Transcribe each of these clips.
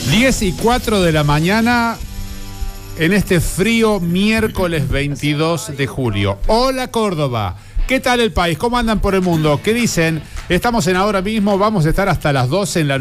10:04 de la mañana en este frío miércoles 22 de julio. Hola Córdoba, ¿qué tal el país? ¿Cómo andan por el mundo? ¿Qué dicen? Estamos en ahora mismo, vamos a estar hasta las 12 en la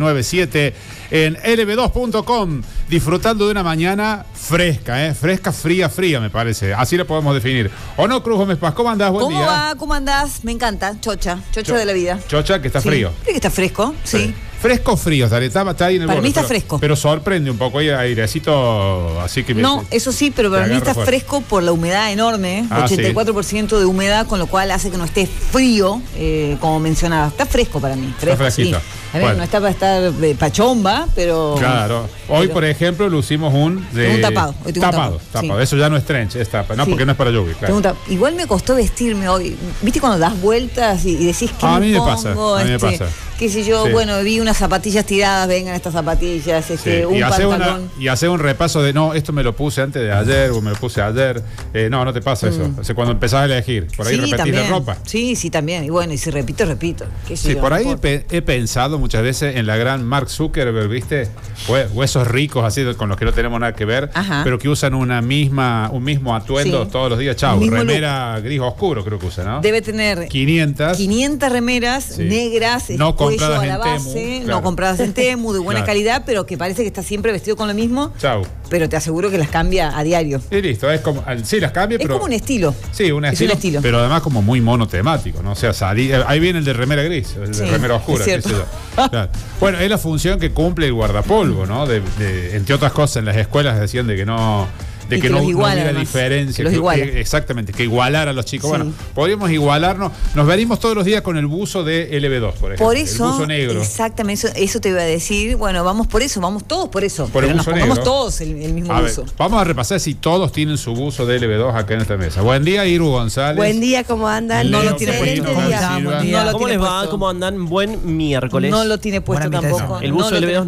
99.7 en lb2.com, disfrutando de una mañana fresca, fresca, fría me parece. Así la podemos definir. ¿O no, Cruz Gómez Paz? ¿Cómo andás? Buen día. ¿Cómo va? ¿Cómo andás? Me encanta. Chocha de la vida. Chocha, que está frío. Sí, que está fresco, sí. Fresco o frío, está ahí en el Para borde, mí está fresco. Pero sorprende un poco, hay airecito, así que... No, eso sí, pero para mí está fresco por la humedad enorme, 84% de humedad, con lo cual hace que no esté frío, como mencionaba. Está fresco para mí. Fresco, está fresquito. Sí. A ver, no está para estar pachomba, pero... Claro. Hoy, por ejemplo, lo hicimos un tapado. Tapado. Sí. Eso ya no es trench, es tapa. No, sí. Porque no es para lluvia, claro. Igual me costó vestirme hoy. ¿Viste cuando das vueltas y decís que a mí me pasa. Qué sé yo, bueno, vi unas zapatillas tiradas, vengan estas zapatillas, un pantalón. Y hacer un repaso de, no, esto me lo puse antes de ayer o me lo puse ayer. No te pasa eso. O sea, cuando empezás a elegir, por ahí repetís también. La ropa. Sí, también. Y bueno, y si repito. Sí, por ahí he pensado muchas veces en la gran Mark Zuckerberg, ¿viste? Huesos ricos así con los que no tenemos nada que ver, pero que usan un mismo atuendo todos los días. Chau, remera gris oscuro creo que usa, ¿no? Debe tener 500 remeras negras, no cuello a la base, no compradas en Temu, de buena calidad, pero que parece que está siempre vestido con lo mismo. Chau. Pero te aseguro que las cambia a diario. Y listo, es como, sí, las cambia, pero... Es como un estilo. Sí, un estilo, pero además como muy monotemático, ¿no? O sea, ahí viene el de remera gris, el de remera oscura. Es cierto. Claro. Bueno, es la función que cumple el guardapolvo, ¿no? Entre otras cosas, en las escuelas decían de que no hubiera diferencia. Exactamente, que igualar a los chicos. Sí. Bueno, podríamos igualarnos. Nos venimos todos los días con el buzo de LB2, por ejemplo. Por eso, el buzo negro. Exactamente, eso te iba a decir. Bueno, vamos todos por eso. Por el buzo negro. Nos todos el mismo buzo. Vamos a repasar si todos tienen su buzo de LB2 acá en esta mesa. Buen día, Iru González. Buen día, ¿cómo andan? No lo tiene puesto. ¿Cómo les va? ¿Cómo andan? Buen miércoles. No lo tiene puesto tampoco. El buzo de LB2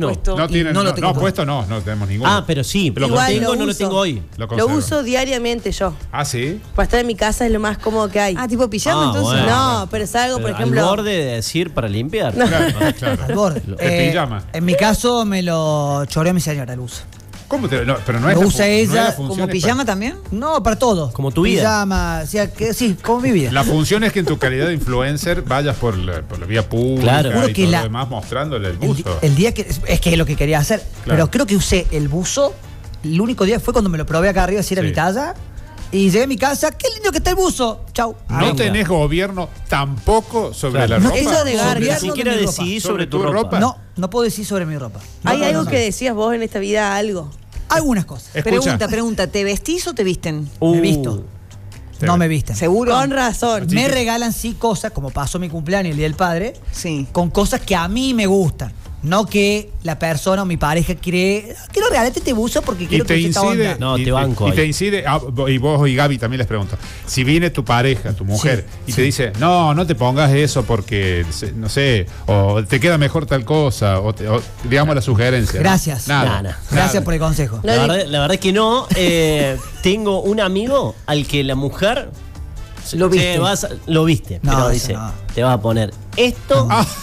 no. Puesto no tenemos ninguno. Ah, pero sí, no lo tengo hoy. Lo uso diariamente yo. ¿Ah, sí? Para estar en mi casa es lo más cómodo que hay. Ah, tipo pijama, entonces. Bueno. No, pero salgo, por ejemplo... ¿Al borde de decir para limpiar? No. Claro. Al borde. Pijama. En mi caso me lo choreó mi señora el uso. ¿Cómo pero no es lo usa ella como pijama también? No, para todo. Como tu vida. Pijama, sí, como mi vida. La función es que en tu calidad de influencer vayas por la vía pública y todo lo demás mostrándole el buzo. El día que es que es lo que quería hacer, pero creo que usé el buzo. El único día fue cuando me lo probé acá arriba, si era mi talla. Y llegué a mi casa, qué lindo que está el buzo. Chau. No tenés gobierno tampoco sobre la ropa. Eso de ni siquiera decidís sobre tu ropa. No puedo decir sobre mi ropa. ¿Hay algo que decías vos en esta vida, algo? Algunas cosas. Pregunta, ¿te vestís o te visten? Me visto. No me visten. ¿Seguro? Con razón. Me regalan cosas, como pasó mi cumpleaños el Día del Padre, con cosas que a mí me gustan. No que la persona o mi pareja quiero regalarte este buzo porque quiero que esta onda. No, te banco. Y te incide, y vos y Gaby también les pregunto, si viene tu pareja, tu mujer, y te dice, no te pongas eso porque, no sé, o te queda mejor tal cosa, o digamos la sugerencia. Gracias. Nada. Gracias por el consejo. La verdad es que no. Tengo un amigo al que la mujer... Lo viste. Pero dice, te vas a poner esto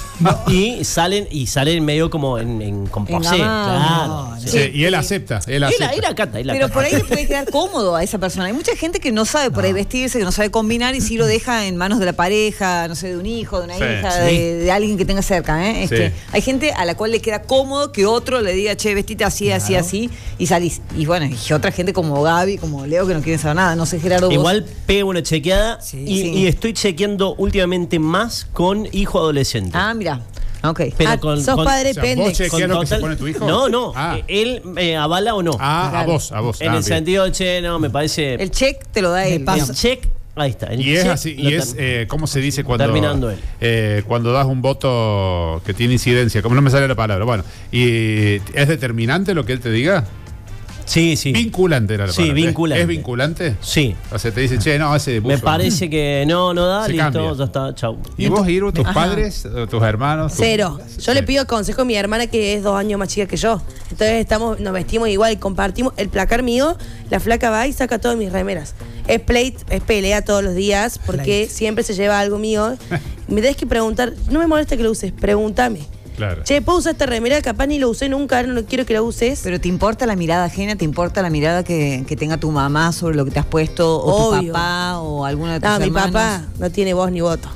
y salen medio como en composé. Claro. Y él acepta. Él acata. Pero por ahí le puede quedar cómodo a esa persona. Hay mucha gente que no sabe por ahí vestirse, que no sabe combinar y sí lo deja en manos de la pareja, no sé, de un hijo, de una hija, de alguien que tenga cerca. Hay gente a la cual le queda cómodo que otro le diga, che, vestite así, así, y salís. Y bueno, y otra gente como Gaby, como Leo, que no quieren saber nada. No sé, Gerardo, igual pego una chequeada y estoy chequeando últimamente más con hijo adolescente. Ah, mira. Okay. Pero sos padre pende. ¿Vos chequeas lo que se pone tu hijo? No. Él avala o no. A vos. En el sentido, me parece... El check te lo da él. El check, ahí está. Y es así, ¿cómo se dice cuando... Terminando él. Cuando das un voto que tiene incidencia, como no me sale la palabra, bueno, ¿y es determinante lo que él te diga? Sí. Vinculante era la palabra. Sí, vinculante. ¿Es vinculante? Sí. O sea, te dice, ese buzo. Me parece que no da, listo, cambia. ya está, chau. ¿Y vos, Iru, tus padres, tus hermanos? Cero. Yo le pido consejo a mi hermana que es 2 años más chica que yo. Entonces nos vestimos igual, compartimos el placar mío, la flaca va y saca todas mis remeras. Es pelea todos los días porque siempre se lleva algo mío. Me tenés que preguntar, no me molesta que lo uses, pregúntame. Claro. Che, ¿puedo usar esta remera? Capaz ni lo usé nunca, no quiero que la uses. Pero ¿te importa la mirada ajena? ¿Te importa la mirada que tenga tu mamá sobre lo que te has puesto? ¿O Obvio. tu papá? ¿O alguno de tus hermanos? Mi papá no tiene voz ni voto.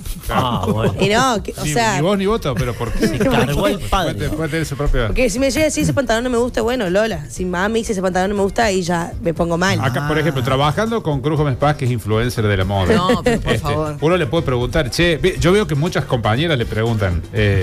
Bueno. Y no, o sea... Ni vos ni voto, pero ¿por qué? Se cargó el padre. Puede tener su propia... Porque si me llega a decir ese pantalón no me gusta, bueno, Lola. Si mamá me dice ese pantalón no me gusta, ahí ya me pongo mal. Acá, por ejemplo, trabajando con Cruz Gómez Paz, que es influencer de la moda. No, pero por favor. Uno le puede preguntar, che, yo veo que muchas compañeras le preguntan,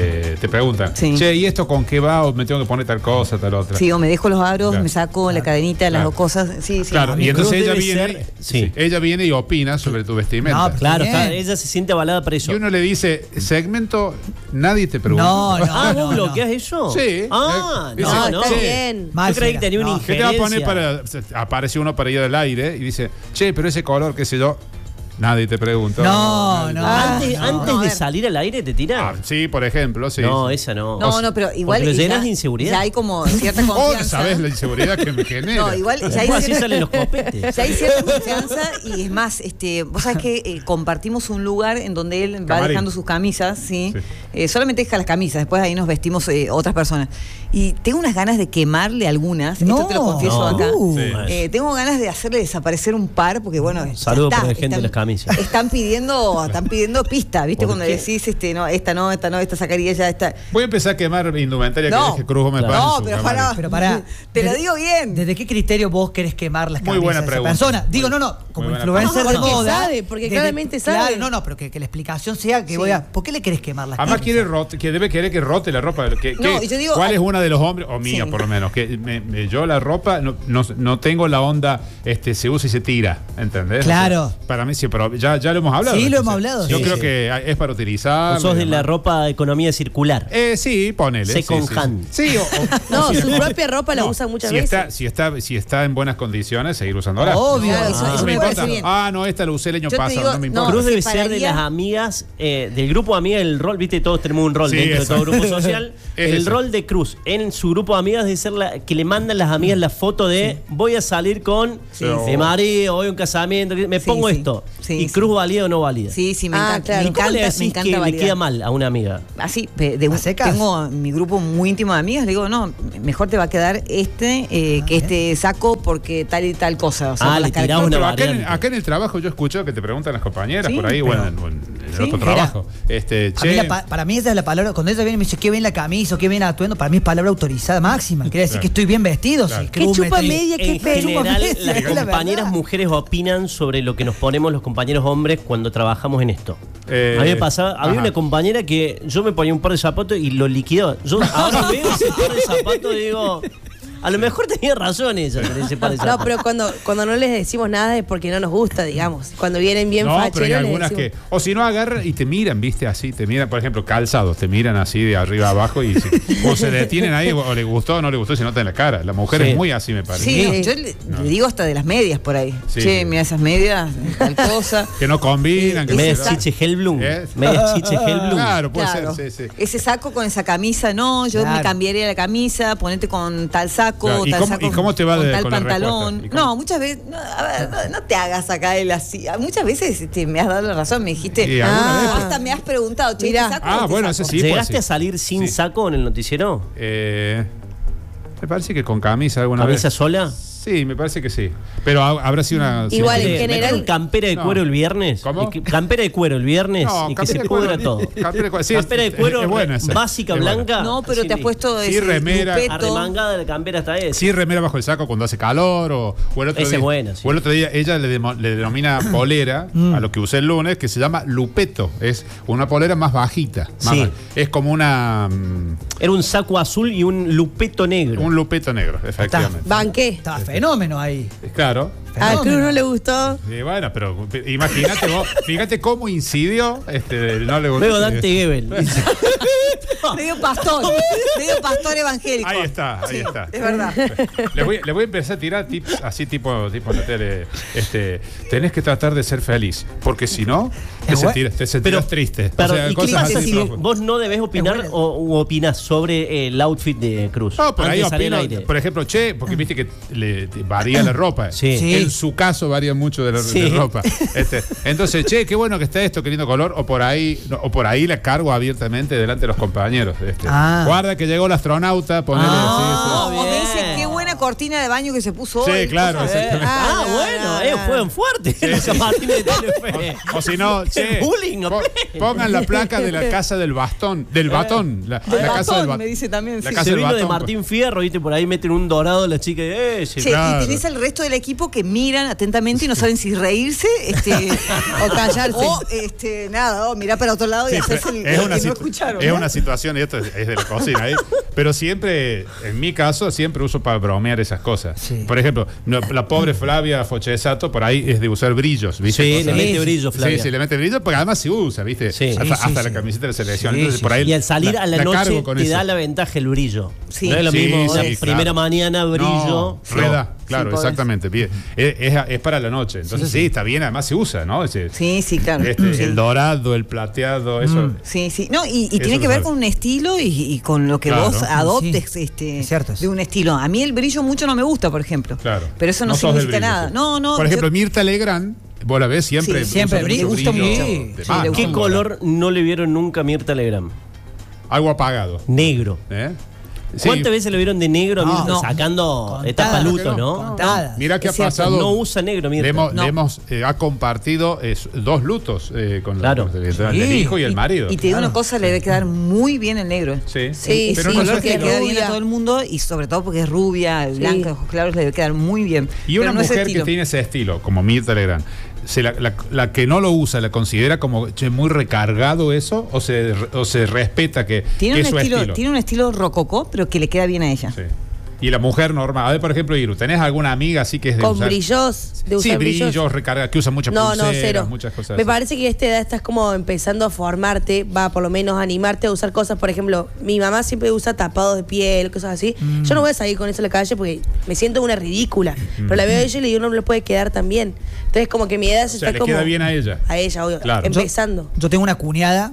te preguntan, Sí. che, ¿y esto con qué va? O me tengo que poner tal cosa, tal otra. Sí, o me dejo los aros, Claro. me saco la cadenita, las Claro. dos cosas. Sí, sí. Claro, Mi y entonces Cruz ella debe viene, ser- sí. ella viene y opina sobre tu vestimenta. No, pero- Claro, Bien. ella se siente avalada por eso. Y uno le dice, segmento, nadie te pregunta. No, no. Ah, ¿vos bloqueas eso? Sí. Ah, Dice, No, no. está che, bien. Yo creí que tenía una No. ¿Qué te va a injerencia. poner para... Aparece uno para ir al aire y dice, che, pero ese color, qué sé yo, nadie te pregunta. No, no. Antes, no. antes No, a de ver. salir al aire te tira. Ah, sí, por ejemplo, sí. No, esa no. No, pero igual. Porque lo llenas ya- de inseguridad. Ya hay como cierta Oh, confianza. ¿sabes la inseguridad que me genera? No, igual ya hay Después así cierta- salen los copetes. Ya hay cierta confianza y es más, vos sabés que compartimos un lugar en donde él va Camarín. dejando sus camisas, ¿sí? Sí. Solamente deja las camisas, después ahí nos vestimos otras personas. Y tengo unas ganas de quemarle algunas, No. esto te lo confieso No. acá. Sí. Tengo ganas de hacerle desaparecer un par, porque bueno, ya Saludos está, por la gente de las camisas. Están pidiendo pista, ¿viste? ¿Por Cuando qué? decís, no, esta sacaría ya, esta. Voy a empezar a quemar indumentaria No. que deje Cruz Gómez Claro. Paz en No, su pero camarín. pará. Pero pará. Te lo digo bien. ¿Desde qué criterio vos querés quemar las Muy camisas buena de esa pregunta. persona? Digo, no, como buena influencer de pregunta. moda. Porque sabe, porque claramente sabe. Claro, no, pero que la explicación sea que Sí. voy a... ¿Por qué le querés quemar las Además camisas? que debe querer que rote la ropa. No, y yo digo- ¿Cuál es una de los hombres, o mía Sí. por lo menos? Que yo la ropa no tengo la onda, se usa y se tira, ¿entendés? Claro. O sea, para mí sí, pero ya lo hemos hablado. Sí, lo hemos hablado, Yo sí, creo sí. que es para utilizar. Vos sos de la ropa de economía circular. Sí, ponele. Second sí, sí, hand. Sí, No, o si su propia ropa la no, usan muchas si veces. si está en buenas condiciones, seguir usándola. Obvio. Claro, No eso me me parece importa. bien. No, esta la usé el año Yo te pasado, digo, no me no, importa. Cruz debe ser de separaría- las amigas, del grupo de amigas, el rol, viste, todos tenemos un rol Sí, dentro eso. de todo grupo social. Es El eso. rol de Cruz en su grupo de amigas debe ser la que le mandan las amigas la foto de voy a salir con mi marido, voy a un casamiento, me Sí, pongo sí. esto. Sí, ¿Y sí. Cruz valida o no valida? Sí, sí, me Ah, encanta. claro. Me ¿Y ¿Cómo le encanta, decís me encanta que le validar. queda mal a una amiga? Así, ¿A secas? tengo mi grupo muy íntimo de amigas, le digo, no, mejor te va a quedar que este saco porque tal y tal cosa. O sea, Ah, por le las tirás características. una Pero variante. acá en el trabajo yo escucho que te preguntan las compañeras Sí, por ahí, pero- bueno, en Sí, otro mira. trabajo. A mí Che, para mí esa es la palabra. Cuando ella viene y me dice qué bien la camisa o qué bien atuendo, para mí es palabra autorizada máxima. Quiere decir Claro. que estoy bien vestido. Claro. Sí, ¿Qué chupa media? ¿Qué En pelo? general, es las la compañeras verdad. mujeres opinan sobre lo que nos ponemos los compañeros hombres cuando trabajamos en esto. A mí me pasaba, había ajá. una compañera que yo me ponía un par de zapatos y lo liquidó. Yo ahora veo ese par de zapatos y digo, a lo mejor tenía razón ella con ese par de No, zapatos. pero cuando no les decimos nada es porque no nos gusta, digamos. Cuando vienen bien no, pero hay facheros les algunas que. decimos. O si no agarran y te miran, viste, así, te miran, por ejemplo, calzados, te miran así de arriba a abajo y o se detienen ahí, o le gustó o no le gustó, y se nota en la cara. La mujer Sí. es muy así, me parece. Sí, Sí. yo le digo hasta de las medias por ahí. Sí, Che, sí. mira esas medias, tal cosa. Que no combinan, que Media se da- chiche Hellblum. ¿Eh? Media chiche Hellblum. Claro, puede Claro. ser, sí, sí. Ese saco con esa camisa, no, yo Claro. me cambiaría la camisa, ponete con tal saco, Claro, ¿y tal cómo- saco y cómo te va con de- tal con la pantalón. respuesta? ¿Y cómo? No, muchas veces, no, a ver, no te hagas acá el así. Muchas veces me has dado la razón, me dijiste, Sí, alguna vez, hasta me has preguntado, che, Mirá. ¿este saco o este bueno, saco? ese sí. ¿Llegaste pues, a salir sin Sí. saco en el noticiero? Me parece que con camisa alguna ¿Camisa vez. sola? Sí, me parece que sí. Pero habrá sido una. Igual, sí, en sí. general- ¿Metieron campera de No. cuero el viernes? ¿Cómo? Y campera de cuero el viernes No, y que se campera de cuero- pudra todo. campera de cuero, sí, Campera de es cuero buena esa. básica, Es buena. blanca. No, pero te has puesto Sí, ese remera. lupeto. Arremangada de la campera hasta ese. Sí, remera bajo el saco cuando hace calor o el otro Esa día. es buena, sí. O el otro día ella le denomina polera a lo que usé el lunes, que se llama lupeto. Es una polera más bajita. más Sí. baja. Es como una Era un saco azul y un lupeto negro. un lupeto negro, efectivamente. Banqué. Estaba fenómeno ahí. Claro. A Cruz no le gustó. Y bueno, pero imagínate vos, fíjate cómo incidió, no le gustó. Luego Dante Gebel. Medio pastor evangélico. Ahí está, ahí Sí, está. Es verdad. Le voy a empezar a tirar tips así tipo en la tele. Tenés que tratar de ser feliz, porque si no, te Es sentirás triste. Pero, o sea, ¿y qué cosas pasa así si profundas. vos no debés opinar Es buena. o opinás sobre el outfit de Cruz? No, por ahí antes de salir opino, al aire. por ejemplo, che, porque viste que varía la ropa. Sí. Sí. en su caso varía mucho de ropa. Entonces, che, qué bueno que está esto, qué lindo color, o por ahí la cargo abiertamente delante de los compañeros. Guarda que llegó el astronauta, ponele o me dice, qué buena cortina de baño que se puso hoy. Sí, claro. Bueno, juegan fuerte. O si no, che, pongan la placa de la casa del bastón, del batón. La casa del batón. Me dice también. Se vino de Martín Fierro, ¿viste? Por ahí meten un dorado la chica de y tenés el resto del equipo que miran atentamente y no saben si reírse o callarse. O mirar para otro lado y hacerse el que no escucharon. Es una situación, y esto es de la cocina, pero siempre, en mi caso, siempre uso para bromear esas cosas. Sí. Por ejemplo, la pobre Flavia Fochesato, por ahí es de usar brillos, ¿viste? Sí, le mete brillo, Flavia. Sí, le mete brillo, porque además se usa, ¿viste? Hasta la camiseta de la selección. Entonces, por ahí y al salir a la noche te da la ventaja el brillo. No es lo mismo, primera mañana brillo. Rueda, claro, exactamente. Es para la noche. Entonces sí, está bien, además se usa, ¿no? Sí, claro. El dorado, el plateado, eso. Sí. No, y tiene que ver con un estilo y con lo que vos adoptes de un estilo. A mí el brillo mucho no me gusta, por ejemplo. Claro. Pero eso no significa nada. No. Por ejemplo, Mirta Legrand, vos la ves siempre. Siempre le gusta mucho. ¿Qué color no le vieron nunca a Mirta Legrand? Algo apagado. Negro. ¿Cuántas veces lo vieron de negro sacando tapalutos, no? Mira qué ha pasado. No usa negro, Mirta. Ha compartido 2 lutos con el hijo y el marido. Y te digo una cosa, le debe quedar muy bien el negro. Sí. Pero no es que le queda bien a todo el mundo y sobre todo porque es rubia, blanca, ojos claros, le debe quedar muy bien. Y una mujer que tiene ese estilo, como Mirta Legrand, la que no lo usa, ¿la considera como muy recargado eso? ¿O se respeta que es su estilo? Tiene un estilo rococó, pero que le queda bien a ella. Sí. Y la mujer normal. A ver, por ejemplo, Iru, ¿tenés alguna amiga así que es de con usar? brillos, de usar brillos, recarga, que usa muchas pulseras, cero. Muchas cosas. Me parece que a esta edad estás como empezando a formarte, por lo menos a animarte a usar cosas. Por ejemplo, mi mamá siempre usa tapados de piel, cosas así. Yo no voy a salir con eso a la calle porque me siento una ridícula. Pero la veo a ella y le digo, no le puede quedar tan bien. Entonces, como que mi edad se está le como... queda bien a ella. A ella, obvio. Claro. Empezando. Yo tengo una cuñada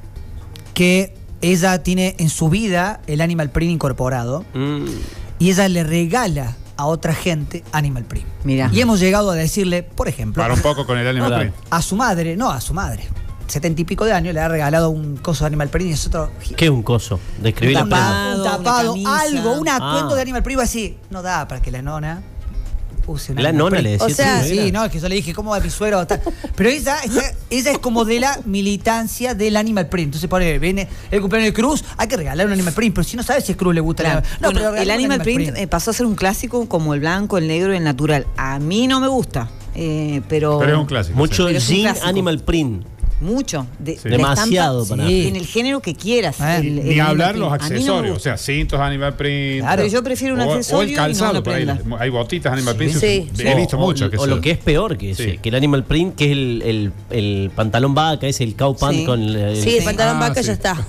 que ella tiene en su vida el animal print incorporado. Y ella le regala a otra gente animal print. Mira. Y hemos llegado a decirle, por ejemplo... Para un poco con el animal print. A su madre, 70 y pico de años, le ha regalado un coso de animal print y es otro... ¿Qué es un coso? Describir un tapado, algo, un atuendo de animal print así. No da para que la nona... La nona le decía. O sea, sí, no, es que yo le dije, ¿cómo va mi suero? Pero ella es como de la militancia del animal print. Entonces viene el cumpleaños de Cruz, hay que regalar un animal print, pero si no sabes si a Cruz le gusta pero el animal print pasó a ser un clásico como el blanco, el negro y el natural. A mí no me gusta, pero es un clásico. Mucho jean animal print. Mucho. Demasiado para mí. En el género que quieras. Ni hablar los accesorios, o sea, cintos animal print. Claro, pero yo prefiero un accesorio. O el calzado, por ahí. Hay botitas animal print. He visto mucho. O lo que es peor que ese, que el animal print, que es el pantalón vaca, es el cow pant con el pantalón vaca ya está.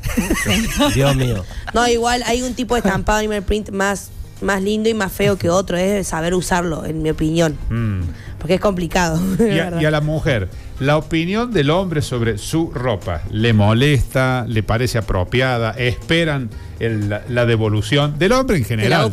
Dios mío. No, igual hay un tipo de estampado animal print más lindo y más feo que otro. Es saber usarlo, en mi opinión. Porque es complicado. Y a la mujer, la opinión del hombre sobre su ropa, ¿le molesta? ¿Le parece apropiada? ¿Esperan la devolución del hombre en general?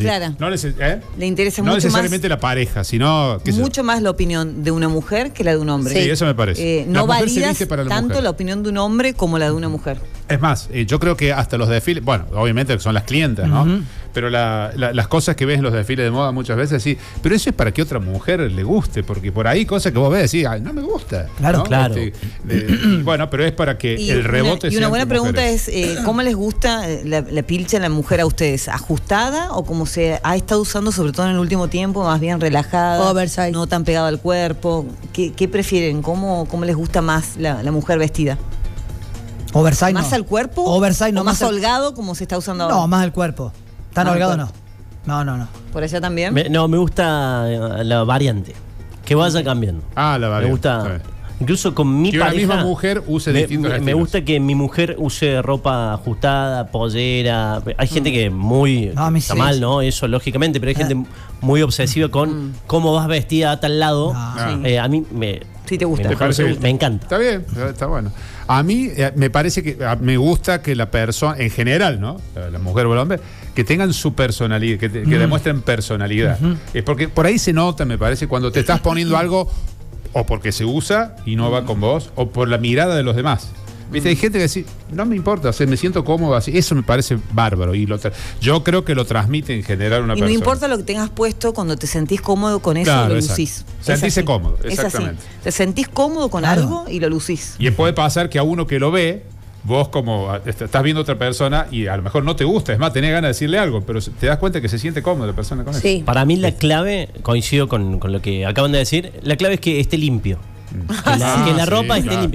Le interesa no mucho necesariamente más, la pareja, sino... mucho más la opinión de una mujer que la de un hombre. Sí, eso me parece. No validas tanto la opinión de un hombre como la de una mujer. Es más, yo creo que hasta los desfiles, bueno, obviamente son las clientas, ¿no? Pero las cosas que ves en los desfiles de moda muchas veces, sí, pero eso es para que otra mujer le guste, porque por ahí cosas que vos ves y decís, no me gusta. Claro, ¿no? Claro. Bueno, pero es para que el rebote sea. Y una buena pregunta es, ¿cómo les gusta la pilcha de la mujer a ustedes? ¿Ajustada o como se ha estado usando, sobre todo en el último tiempo, más bien relajada? Oversize. No tan pegada al cuerpo. ¿Qué prefieren? ¿Cómo les gusta más la mujer vestida? Oversize ¿Más no. al cuerpo? Oversize no. ¿O más holgado como se está usando ahora? No, más al cuerpo. Tan holgado no. No. ¿Por allá también? Me gusta la variante. Que vaya cambiando. La variante. Me gusta. Incluso con mi pareja. Que la misma mujer use distintos estilos. Me gusta que mi mujer use ropa ajustada, pollera. Hay gente que está mal, ¿no? Eso lógicamente, pero hay gente muy obsesiva con cómo vas vestida a tal lado. A mí Sí, te gusta. Me encanta. Está bien, está bueno. A mí me parece que me gusta que la persona, en general, ¿no? La mujer o el hombre, que tengan su personalidad, que demuestren personalidad. Es porque por ahí se nota, me parece, cuando te estás poniendo algo, o porque se usa y no va con vos, o por la mirada de los demás. ¿Viste? Hay gente que dice, no me importa, o sea, me siento cómodo así. Eso me parece bárbaro. Y yo creo que lo transmite en general una persona. Y no importa lo que tengas puesto, cuando te sentís cómodo con eso, claro, lo lucís. Sentirse cómodo, exactamente. Te sentís cómodo con algo y lo lucís. Y puede pasar que a uno que lo ve, vos como estás viendo a otra persona y a lo mejor no te gusta, es más, tenés ganas de decirle algo, pero te das cuenta que se siente cómodo la persona con eso. Para mí la clave, coincido con lo que acaban de decir, la clave es que esté limpio. Que la ropa esté limpia.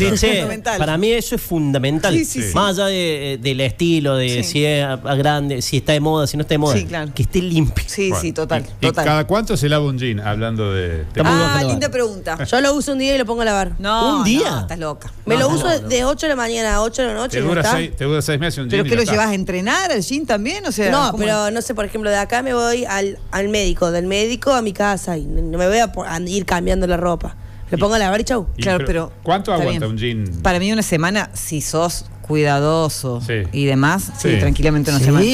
Para mí eso es fundamental. Más allá del estilo, de si es grande, si está de moda, si no está de moda. Claro. Que esté limpio. Total. ¿Y cada cuánto se lava un jean? Hablando de... linda pregunta. Yo lo uso un día y lo pongo a lavar. No, ¿un día? No, estás loca. Me lo uso de 8 de la mañana a 8 de la noche. Te dura 6 meses un jean. ¿Pero qué lo llevas a entrenar al jean también? O sea, no, pero no sé, por ejemplo, de acá me voy al médico, del médico a mi casa y no me voy a ir cambiando la ropa. Le pongo a lavar y chau. Claro, pero ¿cuánto aguanta un jean? Para mí una semana, si sos cuidadoso y demás, tranquilamente una semana.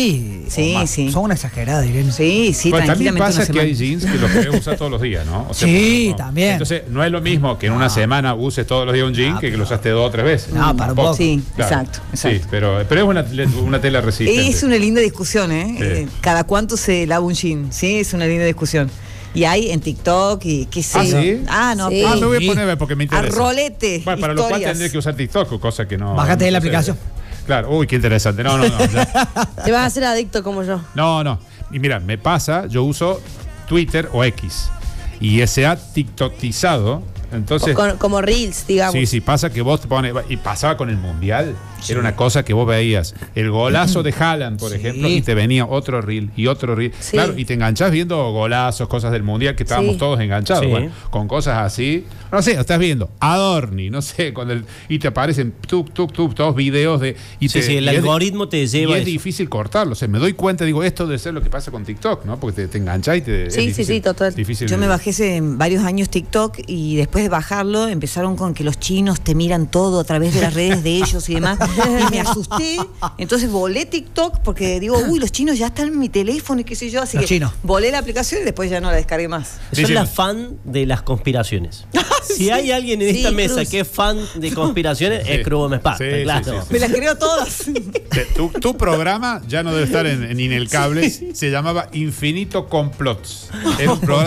Sí. Son una exagerada, Irene. Sí, bueno, también pasa que hay jeans que los querés usar todos los días, ¿no? O sea, también. Entonces, no es lo mismo que en una semana uses todos los días un jean que lo usaste 2 o 3 veces. No, para un poco. Sí, claro. Exacto. Sí, pero es una tela resistente. Es una linda discusión, ¿eh? Cada cuánto se lava un jean. Sí, es una linda discusión. Y hay en TikTok y qué sé yo. ¿Sí? No. Sí. Me voy a poner porque me interesa. A rolete. Bueno, para lo cual tendré que usar TikTok, cosa que no. Bájate de la aplicación. Claro, uy, qué interesante. No. Te vas a hacer adicto como yo. No. Y mira, me pasa, yo uso Twitter o X. Y se ha tiktokizado. Entonces, como Reels, digamos. Sí, pasa que vos te pones. Y pasaba con el Mundial. Era una cosa que vos veías. El golazo de Haaland, por ejemplo, y te venía otro reel y otro reel. Sí. Claro, y te enganchás viendo golazos, cosas del Mundial, que estábamos todos enganchados. Bueno, con cosas así. No sé, estás viendo Adorni, no sé, y te aparecen todos videos de. El algoritmo te lleva. Y es difícil cortarlo. O sea, me doy cuenta, digo, esto debe ser lo que pasa con TikTok, ¿no? Porque te enganchás y te. Sí, total. Yo me bajé hace varios años TikTok y después de bajarlo empezaron con que los chinos te miran todo a través de las redes de ellos y demás. Y me asusté, entonces volé TikTok porque digo, los chinos ya están en mi teléfono y qué sé yo, así que volé la aplicación y después ya no la descargué más. Soy la fan de las conspiraciones. Si hay alguien en esta mesa que es fan de conspiraciones, es Cruz Gómez Paz. Claro. Me las creo todas. Tu programa ya no debe estar ni en el cable, se llamaba Infinito Complots. Era un programa